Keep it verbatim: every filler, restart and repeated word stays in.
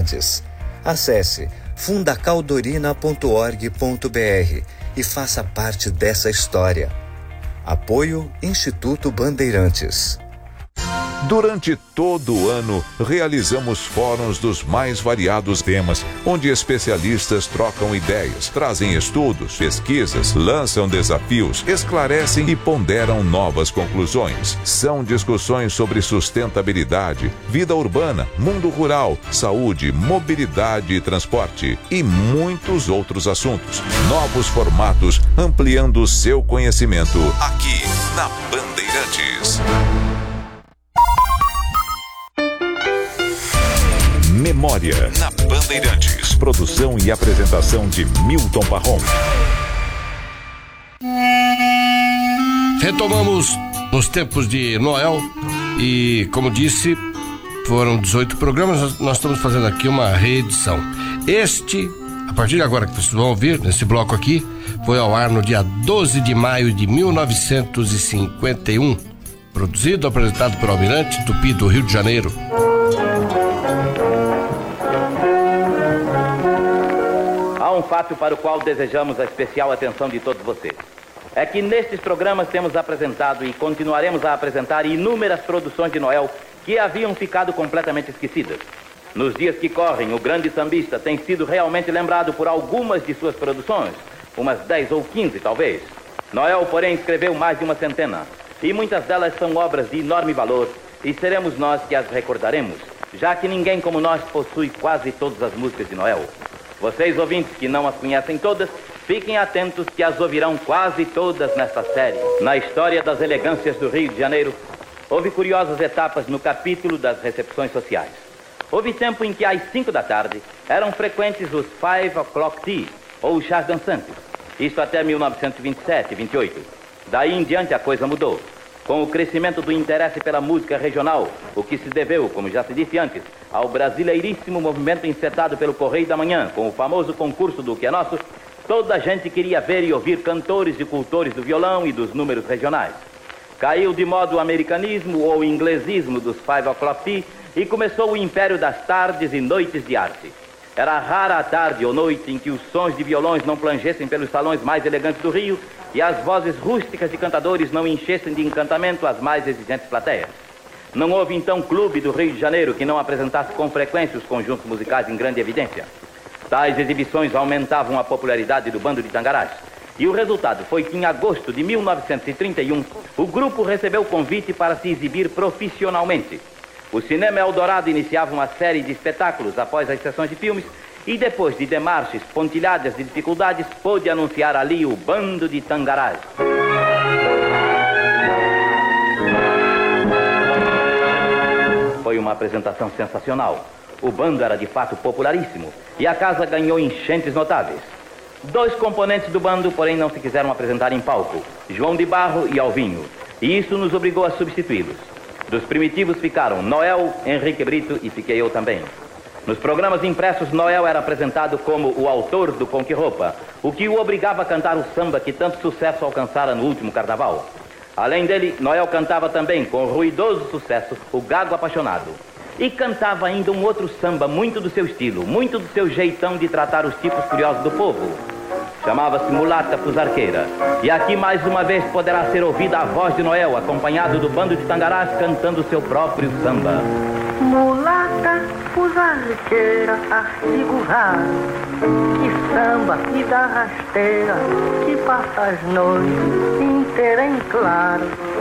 Bandeirantes. Acesse fundacaldorina ponto org ponto br e faça parte dessa história. Apoio Instituto Bandeirantes. Durante todo o ano, realizamos fóruns dos mais variados temas, onde especialistas trocam ideias, trazem estudos, pesquisas, lançam desafios, esclarecem e ponderam novas conclusões. São discussões sobre sustentabilidade, vida urbana, mundo rural, saúde, mobilidade e transporte e muitos outros assuntos. Novos formatos, ampliando o seu conhecimento aqui na Bandeirantes. Memória na Bandeirantes. Produção e apresentação de Milton Parron. Retomamos nos tempos de Noel e, como disse, foram dezoito programas. Nós estamos fazendo aqui uma reedição. Este, a partir de agora que vocês vão ouvir, nesse bloco aqui, foi ao ar no dia doze de maio de mil novecentos e cinquenta e um. Produzido e apresentado por Almirante Tupi do Rio de Janeiro. Há um fato para o qual desejamos a especial atenção de todos vocês. É que nestes programas temos apresentado e continuaremos a apresentar inúmeras produções de Noel que haviam ficado completamente esquecidas. Nos dias que correm, o grande sambista tem sido realmente lembrado por algumas de suas produções, umas dez ou quinze talvez. Noel, porém, escreveu mais de uma centena, e muitas delas são obras de enorme valor, e seremos nós que as recordaremos, já que ninguém como nós possui quase todas as músicas de Noel. Vocês, ouvintes, que não as conhecem todas, fiquem atentos que as ouvirão quase todas nesta série. Na história das elegâncias do Rio de Janeiro, houve curiosas etapas no capítulo das recepções sociais. Houve tempo em que às cinco da tarde eram frequentes os Five O'Clock Tea, ou chás dançantes. Isto até mil novecentos e vinte e sete, vinte e oito. Daí em diante a coisa mudou. Com o crescimento do interesse pela música regional, o que se deveu, como já se disse antes, ao brasileiríssimo movimento encetado pelo Correio da Manhã, com o famoso concurso do Que é Nosso, toda a gente queria ver e ouvir cantores e cultores do violão e dos números regionais. Caiu de modo o americanismo ou inglesismo dos Five O'Clock Tea e começou o império das tardes e noites de arte. Era rara a tarde ou noite em que os sons de violões não plangessem pelos salões mais elegantes do Rio e as vozes rústicas de cantadores não enchessem de encantamento as mais exigentes plateias. Não houve então clube do Rio de Janeiro que não apresentasse com frequência os conjuntos musicais em grande evidência. Tais exibições aumentavam a popularidade do Bando de Tangarás. E o resultado foi que em agosto de mil novecentos e trinta e um, o grupo recebeu o convite para se exibir profissionalmente. O Cinema Eldorado iniciava uma série de espetáculos após as sessões de filmes e depois de demarches pontilhadas de dificuldades, pôde anunciar ali o Bando de Tangarás. Foi uma apresentação sensacional. O bando era de fato popularíssimo e a casa ganhou enchentes notáveis. Dois componentes do bando, porém, não se quiseram apresentar em palco, João de Barro e Alvinho, e isso nos obrigou a substituí-los. Dos primitivos ficaram Noel, Henrique Brito e fiquei eu também. Nos programas impressos, Noel era apresentado como o autor do Conque-Roupa, o que o obrigava a cantar o samba que tanto sucesso alcançara no último carnaval. Além dele, Noel cantava também, com ruidoso sucesso, o Gago Apaixonado. E cantava ainda um outro samba muito do seu estilo, muito do seu jeitão de tratar os tipos curiosos do povo. Chamava-se Mulata Fusarqueira. E aqui mais uma vez poderá ser ouvida a voz de Noel, acompanhado do Bando de Tangarás, cantando seu próprio samba. Mulata Fusarqueira, artigo raro, que samba e dá rasteira, que passa as noites inteiras em claro.